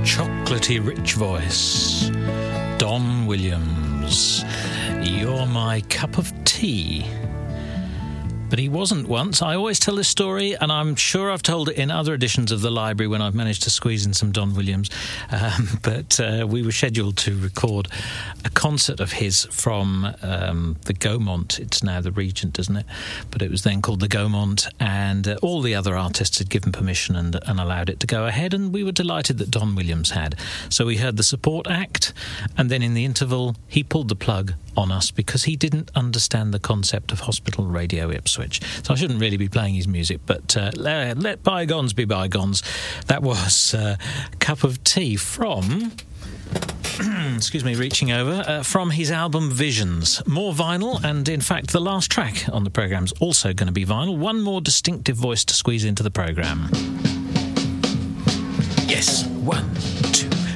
Chocolatey rich voice. Don Williams. You're my cup of tea. But he wasn't once. I always tell this story, and I'm sure I've told it in other editions of the library when I've managed to squeeze in some Don Williams. But we were scheduled to record a concert of his from the Gaumont. It's now the Regent, isn't it? But it was then called the Gaumont, and all the other artists had given permission and allowed it to go ahead, and we were delighted that Don Williams had. So we heard the support act, and then in the interval, he pulled the plug on us because he didn't understand the concept of hospital radio Ipswich. So I shouldn't really be playing his music, but let bygones be bygones. That was Cup of Tea from... excuse me, reaching over, from his album Visions. More vinyl, and in fact the last track on the programme's also going to be vinyl. One more distinctive voice to squeeze into the programme. Yes, 1, 2...